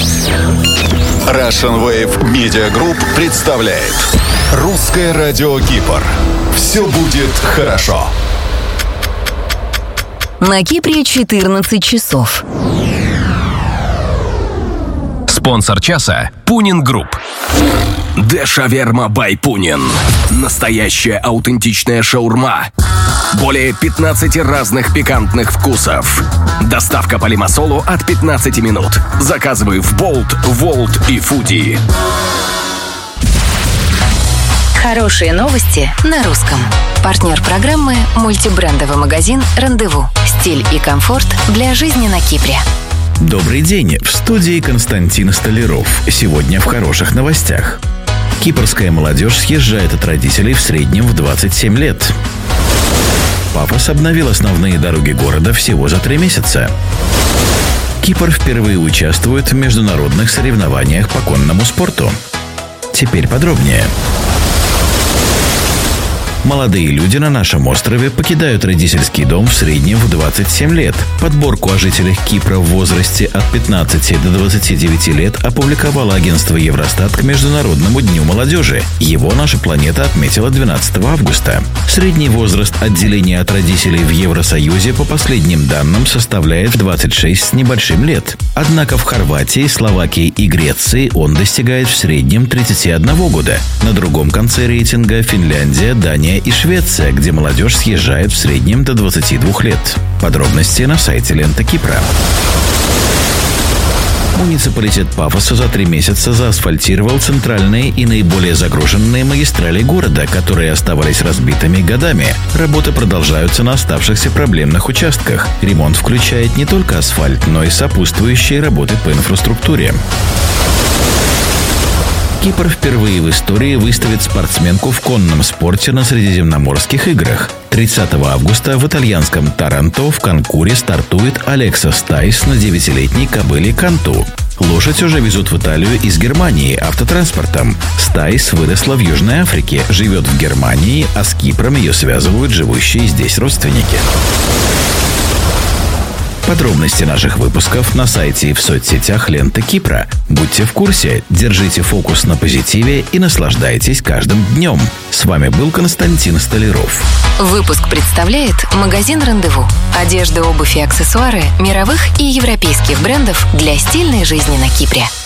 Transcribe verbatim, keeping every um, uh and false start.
Russian Wave Media Group представляет Русское радио Кипр. Все будет хорошо. На Кипре четырнадцать часов. Спонсор часа – Пунин Групп. Де Шаверма бай Пунин. Настоящая аутентичная шаурма. Более пятнадцати разных пикантных вкусов. Доставка по Лимассолу от пятнадцати минут. Заказывай в Болт, Волт и Фуди. Хорошие новости на русском. Партнер программы – мультибрендовый магазин «Рандеву». Стиль и комфорт для жизни на Кипре. Добрый день! В студии Константин Столяров. Сегодня в хороших новостях. Кипрская молодежь съезжает от родителей в среднем в двадцать семь лет. Пафос обновил основные дороги города всего за три месяца. Кипр впервые участвует в международных соревнованиях по конному спорту. Теперь подробнее. Молодые люди на нашем острове покидают родительский дом в среднем в двадцать семь лет. Подборку о жителях Кипра в возрасте от пятнадцати до двадцати девяти лет опубликовало агентство Евростат к Международному дню молодежи. Его наша планета отметила двенадцатого августа. Средний возраст отделения от родителей в Евросоюзе по последним данным составляет двадцать шесть с небольшим лет. Однако в Хорватии, Словакии и Греции он достигает в среднем тридцати одного года. На другом конце рейтинга Финляндия, Дания и Швеция, где молодежь съезжает в среднем до двадцати двух лет. Подробности на сайте Лента Кипра. Муниципалитет Пафоса за три месяца заасфальтировал центральные и наиболее загруженные магистрали города, которые оставались разбитыми годами. Работы продолжаются на оставшихся проблемных участках. Ремонт включает не только асфальт, но и сопутствующие работы по инфраструктуре. Кипр впервые в истории выставит спортсменку в конном спорте на Средиземноморских играх. тридцатого августа в итальянском Таранто в конкуре стартует Алекса Стайс на девятилетней кобыле Канту. Лошадь уже везут в Италию из Германии автотранспортом. Стайс выросла в Южной Африке, живет в Германии, а с Кипром ее связывают живущие здесь родственники. Подробности наших выпусков на сайте и в соцсетях Лента Кипра. Будьте в курсе, держите фокус на позитиве и наслаждайтесь каждым днем. С вами был Константин Столяров. Выпуск представляет магазин «Рандеву». Одежда, обувь и аксессуары мировых и европейских брендов для стильной жизни на Кипре.